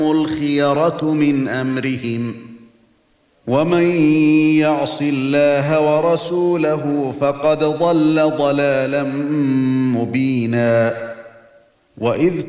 الخيرة من أمرهم ومن يعص الله ورسوله فقد ضل ضلالا مبينا وإذ